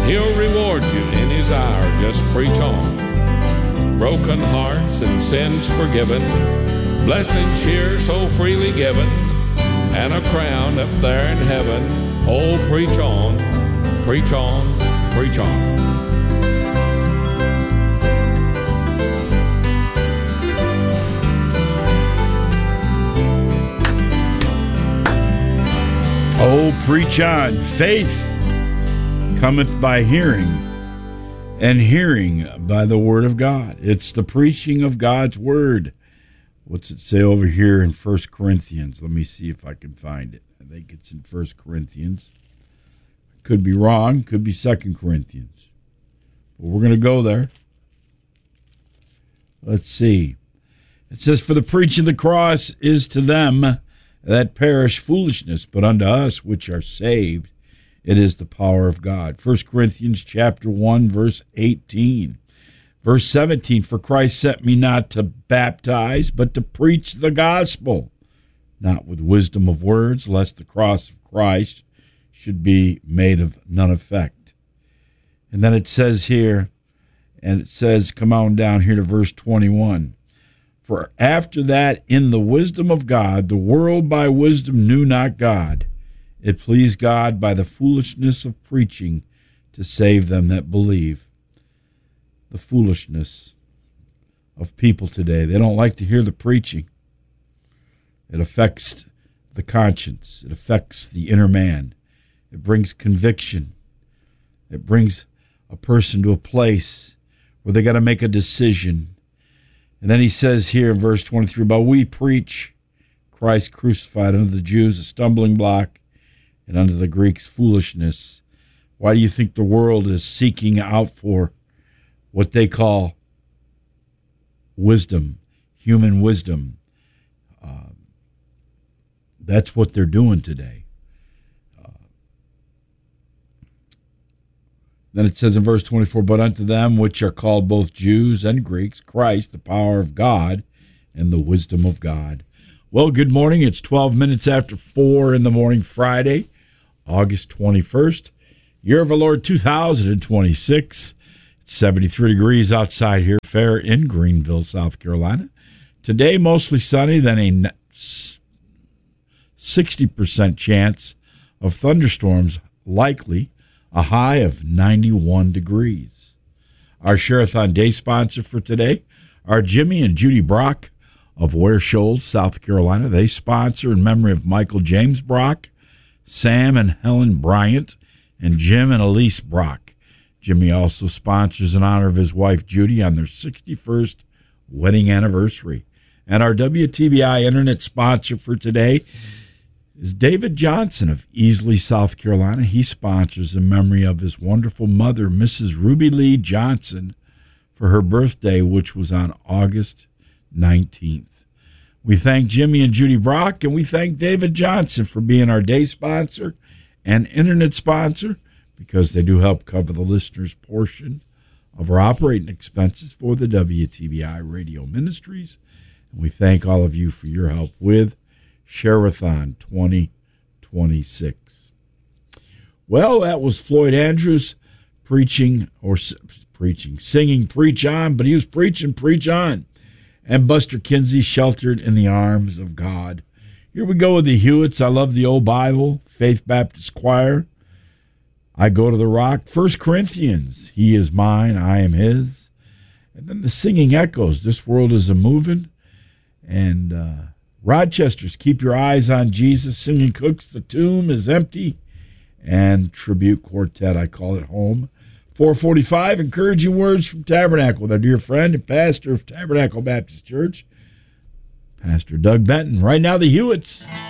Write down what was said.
He'll reward you in His hour. Just preach on. Broken hearts and sins forgiven, blessings here so freely given, and a crown up there in heaven. Oh, preach on, preach on, preach on. Oh, preach on. Faith cometh by hearing, and hearing by the word of God. It's the preaching of God's word. What's it say over here in 1 Corinthians? Let me see if I can find it. I think it's in 1 Corinthians. Could be wrong. Could be 2 Corinthians. But we're going to go there. Let's see. It says, for the preaching of the cross is to them that perish foolishness, but unto us which are saved, it is the power of God. 1 Corinthians chapter 1, verse 18. Verse 17, for Christ sent me not to baptize, but to preach the gospel, not with wisdom of words, lest the cross of Christ should be made of none effect. And then it says here, and it says, come on down here to verse 21. For after that, in the wisdom of God, the world by wisdom knew not God. It pleased God by the foolishness of preaching to save them that believe. The foolishness of people today. They don't like to hear the preaching. It affects the conscience. It affects the inner man. It brings conviction. It brings a person to a place where they got to make a decision. And then he says here in verse 23, but we preach Christ crucified, unto the Jews a stumbling block, and unto the Greeks foolishness. Why do you think the world is seeking out for what they call wisdom, human wisdom? That's what they're doing today. Then it says in verse 24, but unto them which are called both Jews and Greeks, Christ, the power of God and the wisdom of God. Well, good morning. It's 12 minutes after 4 in the morning, Friday, August 21st, year of our Lord 2026. It's 73 degrees outside here, fair in Greenville, South Carolina. Today, mostly sunny, then a 60% chance of thunderstorms likely, a high of 91 degrees. Our Share-a-thon Day sponsor for today are Jimmy and Judy Brock of Ware Shoals, South Carolina. They sponsor in memory of Michael James Brock, Sam and Helen Bryant, and Jim and Elise Brock. Jimmy also sponsors in honor of his wife Judy on their 61st wedding anniversary. And our WTBI Internet sponsor for today is David Johnson of Easley, South Carolina. He sponsors in memory of his wonderful mother, Mrs. Ruby Lee Johnson, for her birthday, which was on August 19th. We thank Jimmy and Judy Brock, and we thank David Johnson for being our day sponsor and internet sponsor, because they do help cover the listeners' portion of our operating expenses for the WTBI Radio Ministries. And we thank all of you for your help with Share-a-thon 2026. Well, that was Floyd Andrews singing, Preach On, but he was preaching, Preach On. And Buster Kinsey, Sheltered in the Arms of God. Here we go with the Hewitts. I Love the Old Bible, Faith Baptist Choir. I Go to the Rock. 1 Corinthians, He is mine, I am his. And then the Singing Echoes, This World is a-Movin'. And Rochester's Keep Your Eyes on Jesus. Singing Cooks, The Tomb is Empty. And Tribute Quartet, I Call It Home. 4:45, encouraging words from Tabernacle with our dear friend and pastor of Tabernacle Baptist Church, Pastor Doug Benton. Right now, the Hewitts.